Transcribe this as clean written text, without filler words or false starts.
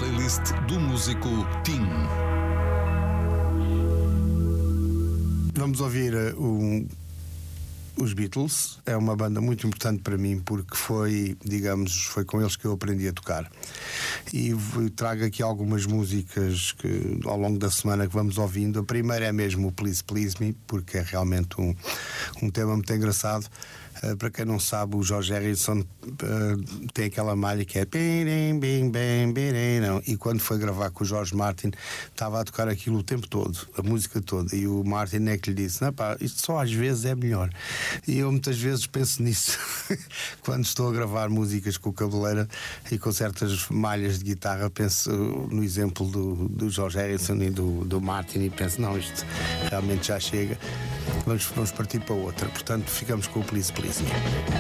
playlist do músico Tim. Vamos ouvir os Beatles. É uma banda muito importante para mim porque foi com eles que eu aprendi a tocar. E trago aqui algumas músicas que ao longo da semana que vamos ouvindo. A primeira é mesmo o Please Please Me, porque é realmente um tema muito engraçado. Para quem não sabe, o George Harrison tem aquela malha que é e quando foi gravar com o George Martin estava a tocar aquilo o tempo todo, a música toda, e o Martin é que lhe disse: não, pá, isto só às vezes é melhor. E eu muitas vezes penso nisso quando estou a gravar músicas com o cabeleira e com certas malhas de guitarra, penso no exemplo do George Harrison e do Martin e penso: não, isto realmente já chega, vamos partir para outra. Portanto, ficamos com o Please Please Me.